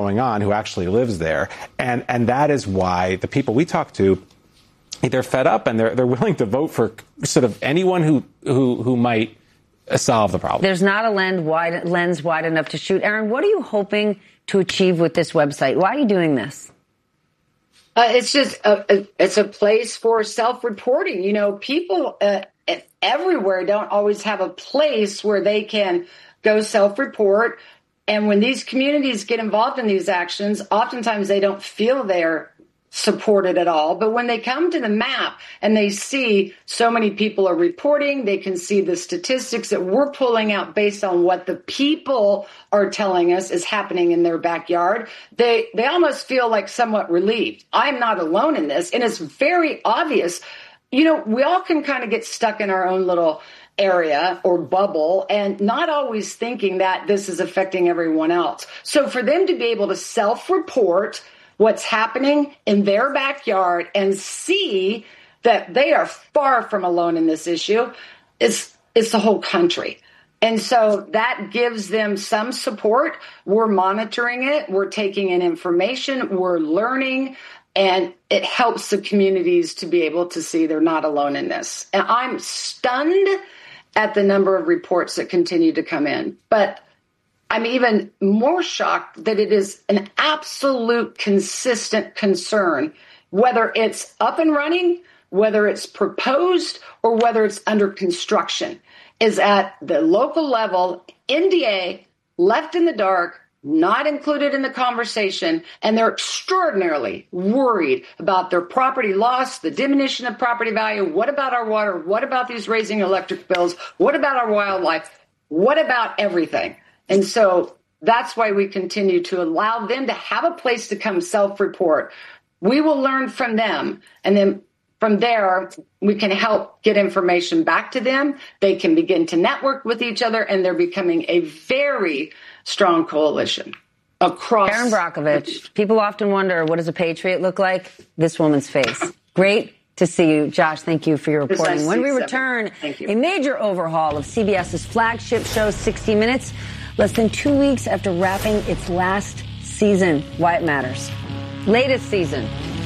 going on who actually lives there. And that is why the people we talk to, they're fed up and they're willing to vote for sort of anyone who might solve the problem. There's not a lens wide enough to shoot. Aaron, what are you hoping to achieve with this website? Why are you doing this? It's just it's a place for self-reporting. You know, people everywhere don't always have a place where they can go self-report. And when these communities get involved in these actions, oftentimes they don't feel they're supported at all. But when they come to the map and they see so many people are reporting, they can see the statistics that we're pulling out based on what the people are telling us is happening in their backyard, they almost feel like somewhat relieved. I'm not alone in this. And it's very obvious. You know, we all can kind of get stuck in our own little area or bubble and not always thinking that this is affecting everyone else. So for them to be able to self-report what's happening in their backyard and see that they are far from alone in this issue, it's the whole country. And so that gives them some support. We're monitoring it. We're taking in information. We're learning. And it helps the communities to be able to see they're not alone in this. And I'm stunned at the number of reports that continue to come in. But I'm even more shocked that it is an absolute consistent concern, whether it's up and running, whether it's proposed, or whether it's under construction, is at the local level, NDA, left in the dark, not included in the conversation, and they're extraordinarily worried about their property loss, the diminution of property value. What about our water? What about these raising electric bills? What about our wildlife? What about everything? And so that's why we continue to allow them to have a place to come self-report. We will learn from them. And then from there, we can help get information back to them. They can begin to network with each other, and they're becoming a very strong coalition across. Erin Brockovich, people often wonder, what does a patriot look like? This woman's face. Great to see you. Josh, thank you for your reporting. When we return, a major overhaul of CBS's flagship show, 60 Minutes, less than 2 weeks after wrapping its last season. Why it matters. Latest season.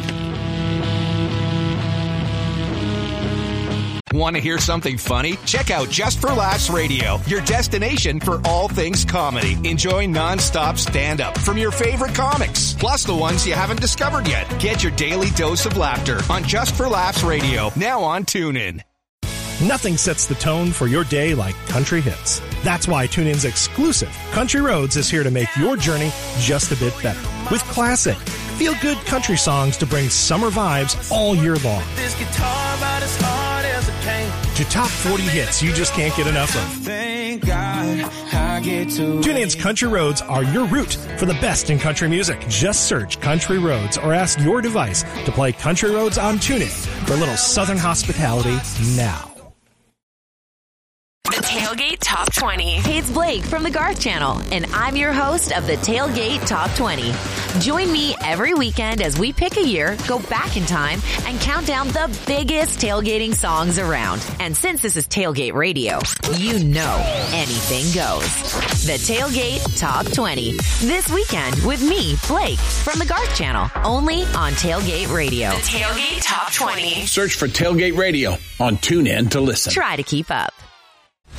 Want to hear something funny? Check out Just for Laughs Radio, your destination for all things comedy. Enjoy nonstop stand-up from your favorite comics, plus the ones you haven't discovered yet. Get your daily dose of laughter on Just for Laughs Radio, now on TuneIn. Nothing sets the tone for your day like country hits. That's why TuneIn's exclusive Country Roads is here to make your journey just a bit better. With classic, feel-good country songs to bring summer vibes all year long. This guitar about as hard as it came. To top 40 hits you just can't get enough of. Thank God I get to. TuneIn's Country Roads are your route for the best in country music. Just search Country Roads or ask your device to play Country Roads on TuneIn for a little Southern hospitality now. The Tailgate Top 20. Hey, it's Blake from the Garth Channel, and I'm your host of the Tailgate Top 20. Join me every weekend as we pick a year, go back in time, and count down the biggest tailgating songs around. And since this is Tailgate Radio, you know anything goes. The Tailgate Top 20. This weekend with me, Blake, from the Garth Channel, only on Tailgate Radio. The Tailgate Top 20. Search for Tailgate Radio on TuneIn to listen. Try to keep up.